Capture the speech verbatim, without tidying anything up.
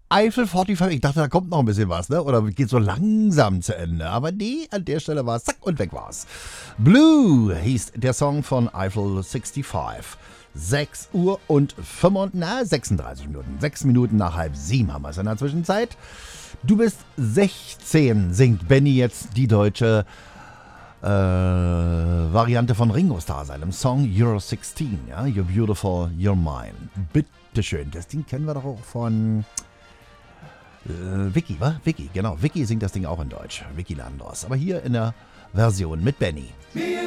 Eiffel fünfundvierzig, ich dachte, da kommt noch ein bisschen was, ne? Oder geht so langsam zu Ende. Aber nee, an der Stelle war es zack und weg war's. Blue hieß der Song von Eiffel fünfundsechzig. sechs Uhr und fünfunddreißig, na, sechsunddreißig Minuten. sechs Minuten nach halb sieben haben wir es in der Zwischenzeit. Du bist sechzehn, singt Benny jetzt die deutsche äh, Variante von Ringo Starr, seinem Song You're sixteen, ja, You're Beautiful, You're Mine. Bitteschön, das Ding kennen wir doch auch von äh, Vicky, wa? Vicky, genau. Vicky singt das Ding auch in Deutsch. Vicky Landers. Aber hier in der Version mit Benny.